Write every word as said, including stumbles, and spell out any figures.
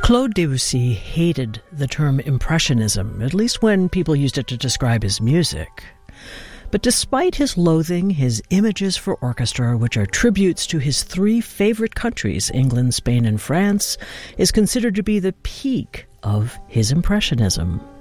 Claude Debussy hated the term Impressionism, at least when people used it to describe his music. But despite his loathing, his images for orchestra, which are tributes to his three favorite countries, England, Spain, and France, is considered to be the peak of his Impressionism.